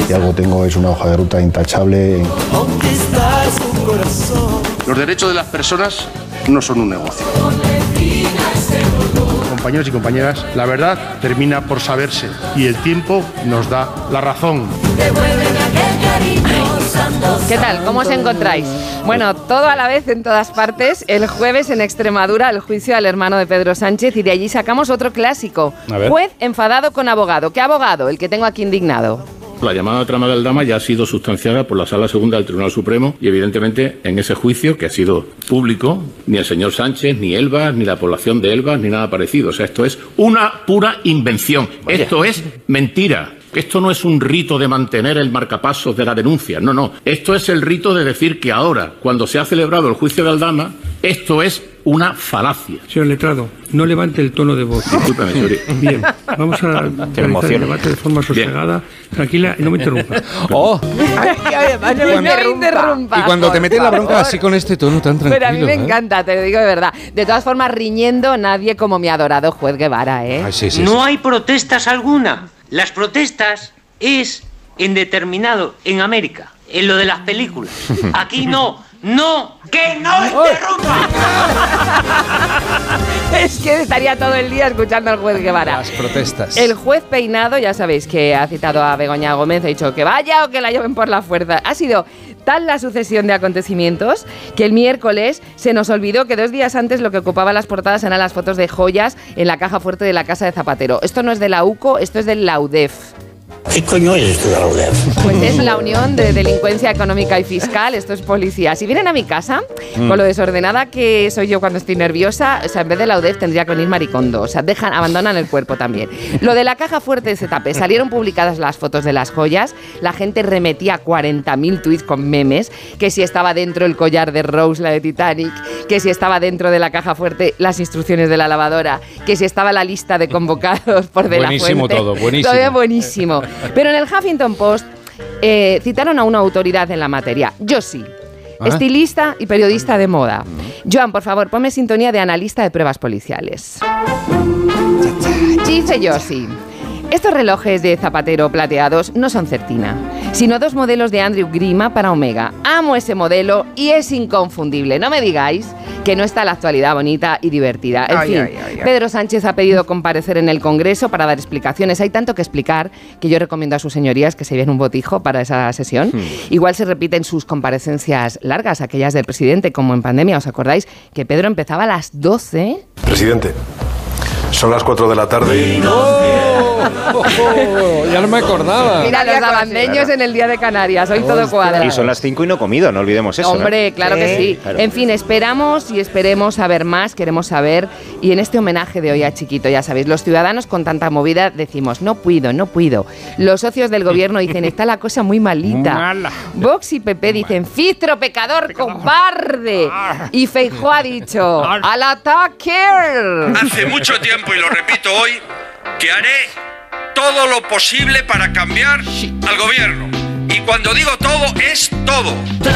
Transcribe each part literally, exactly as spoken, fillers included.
Si algo tengo es una hoja de ruta intachable. Los derechos de las personas no son un negocio. Compañeros y compañeras, la verdad termina por saberse y el tiempo nos da la razón. ¿Qué tal? ¿Cómo os encontráis? Bueno, todo a la vez en todas partes. El jueves en Extremadura, el juicio al hermano de Pedro Sánchez, y de allí sacamos otro clásico. Juez enfadado con abogado. ¿Qué abogado? El que tengo aquí indignado. La llamada trama del Aldama ya ha sido sustanciada por la Sala Segunda del Tribunal Supremo y evidentemente en ese juicio, que ha sido público, ni el señor Sánchez, ni Elbas, ni la población de Elbas, ni nada parecido. O sea, esto es una pura invención. Vaya. Esto es mentira. Esto no es un rito de mantener el marcapasos de la denuncia. No, no. Esto es el rito de decir que ahora, cuando se ha celebrado el juicio de Aldama, esto es una falacia. Señor letrado, no levante el tono de voz. Discúlpeme, señor. Bien, vamos a realizar el debate de forma sosegada, tranquila y no me interrumpa. ¡Oh! Ay, además, no me interrumpa. interrumpa. Y cuando te metes la bronca así con este tono tan tranquilo. Pero a mí me ¿eh? encanta, te lo digo de verdad. De todas formas, riñendo, nadie como mi adorado juez Guevara, ¿eh? Ay, sí, sí, no sí. hay protestas alguna. Las protestas es en determinado, en América, en lo de las películas. Aquí no, no, que no interrumpa. Es que estaría todo el día escuchando al juez Guevara. Las protestas. El juez Peinado, ya sabéis que ha citado a Begoña Gómez, ha dicho que vaya o que la lleven por la fuerza. Ha sido tal la sucesión de acontecimientos que el miércoles se nos olvidó que dos días antes lo que ocupaba las portadas eran las fotos de joyas en la caja fuerte de la casa de Zapatero. Esto no es de la U C O, esto es del Laudef. ¿Qué coño es esto de la U D E F? Pues es la Unión de Delincuencia Económica y Fiscal, esto es policía. Si vienen a mi casa, mm. con lo desordenada que soy yo cuando estoy nerviosa, o sea, en vez de la U D E F tendría que venir Maricondo, o sea, dejan, abandonan el cuerpo también. Lo de la caja fuerte de Zetape, salieron publicadas las fotos de las joyas, la gente remetía cuarenta mil tuits con memes, que si estaba dentro el collar de Rose, la de Titanic, que si estaba dentro de la caja fuerte las instrucciones de la lavadora, que si estaba la lista de convocados por De la Fuente. Buenísimo todo, buenísimo. Todo buenísimo. Pero en el Huffington Post eh, citaron a una autoridad en la materia, Josie, ¿Ah? estilista y periodista de moda. Joan, por favor, ponme sintonía de analista de pruebas policiales. Dice Josie: estos relojes de Zapatero plateados no son Certina, sino dos modelos de Andrew Grima para Omega. Amo ese modelo y es inconfundible. No me digáis que no está la actualidad bonita y divertida. En ay, fin, ay, ay, ay. Pedro Sánchez ha pedido comparecer en el Congreso para dar explicaciones. Hay tanto que explicar que yo recomiendo a sus señorías que se lleven un botijo para esa sesión. Hmm. Igual se repiten sus comparecencias largas, aquellas del presidente, como en pandemia. ¿Os acordáis que Pedro empezaba a las doce? Presidente, son las cuatro de la tarde. ¡Oh! Oh, oh, ya no me acordaba. Mira, los lavandeños claro. en el Día de Canarias, hoy todo cuadra. Y son las cinco y no comido, no olvidemos eso. Hombre, ¿no? claro sí, que sí. Claro. En fin, esperamos y esperemos saber más, queremos saber. Y en este homenaje de hoy a Chiquito, ya sabéis, los ciudadanos con tanta movida decimos, no puedo, no puedo. Los socios del gobierno dicen, está la cosa muy malita. Mala. Vox y P P dicen, Fistro, pecador, cobarde. Y Feijóo ha dicho, ¡al ataque! Hace mucho tiempo, y lo repito hoy, que haré todo lo posible para cambiar al gobierno. Y cuando digo todo, es todo.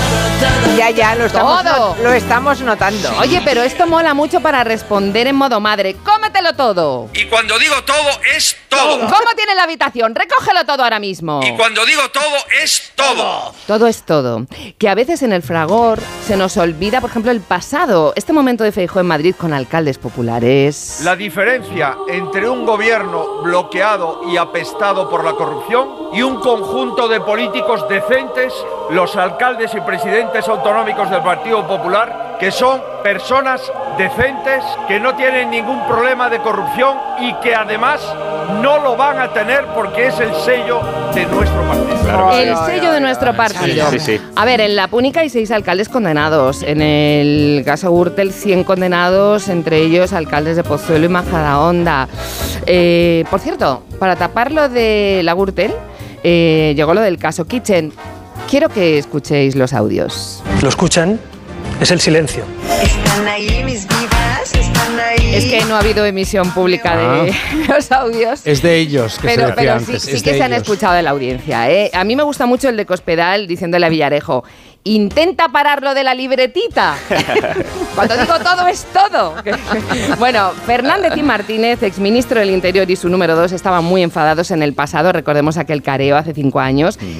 Ya, ya, lo estamos, todo. No, lo estamos notando. Oye, pero esto mola mucho para responder en modo madre. ¡Cómetelo todo! Y cuando digo todo, es todo. ¿Cómo tiene la habitación? Recógelo todo ahora mismo. Y cuando digo todo, es todo. Todo es todo. Que a veces en el fragor se nos olvida, por ejemplo, el pasado. Este momento de Feijóo en Madrid con alcaldes populares. La diferencia entre un gobierno bloqueado y apestado por la corrupción y un conjunto de políticos decentes, los alcaldes y presidentes autonómicos del Partido Popular, que son personas decentes, que no tienen ningún problema de corrupción y que además no lo van a tener porque es el sello de nuestro partido. Claro. El sello de nuestro partido. Sí, sí, sí. A ver, en La Púnica hay seis alcaldes condenados. En el caso Gürtel, cien condenados, entre ellos alcaldes de Pozuelo y Majadahonda. Eh, por cierto, para tapar lo de la Gürtel, eh, llegó lo del caso Kitchen. Quiero que escuchéis los audios. ¿Lo escuchan? Es el silencio. Están ahí mis vivas, están ahí. Es que no ha habido emisión pública ah. de los audios. Es de ellos, que pero, se decía pero antes. sí, sí es que de se han ellos. escuchado de la audiencia, ¿eh? A mí me gusta mucho el de Cospedal diciéndole a Villarejo, intenta parar lo de la libretita. Cuando digo todo es todo. Bueno, Fernández y Martínez, exministro del Interior y su número dos, estaban muy enfadados en el pasado. Recordemos aquel careo hace cinco años.